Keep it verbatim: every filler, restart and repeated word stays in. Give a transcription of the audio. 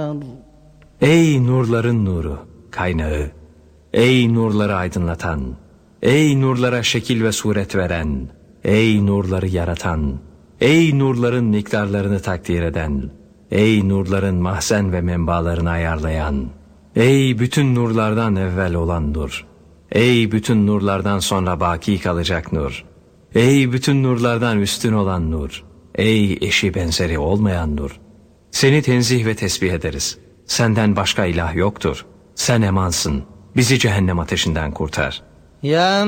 var. Ey nurların nuru, kaynağı, ey nurları aydınlatan, ey nurlara şekil ve suret veren, ey nurları yaratan, ey nurların miktarlarını takdir eden, ey nurların mahzen ve menbalarını ayarlayan, ey bütün nurlardan evvel olan nur, ey bütün nurlardan sonra baki kalacak nur, ey bütün nurlardan üstün olan nur, ey eşi benzeri olmayan nur. Seni tenzih ve tesbih ederiz. Senden başka ilah yoktur. Sen emansın. Bizi cehennem ateşinden kurtar. Ya